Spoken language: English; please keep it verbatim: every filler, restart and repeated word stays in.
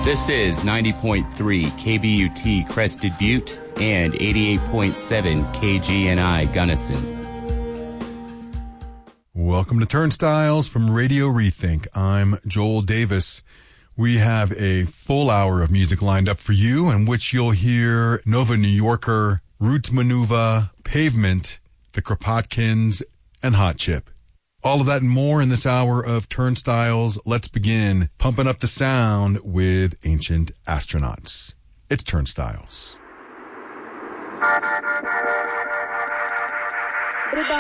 This is ninety point three K B U T Crested Butte and eighty-eight point seven K G N I Gunnison. Welcome to Turnstiles from Radio Rethink. I'm Joel Davis. We have a full hour of music lined up for you, in which you'll hear Nova New Yorker, Roots Manuva, Pavement, the Kropotkins, and Hot Chip. All of that and more in this hour of Turnstiles. Let's begin pumping up the sound with Ancient Astronauts. It's Turnstiles.